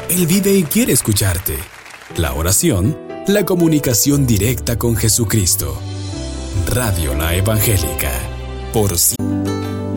Él vive y quiere escucharte. La oración, la comunicación directa con Jesucristo. Radio La Evangélica. Por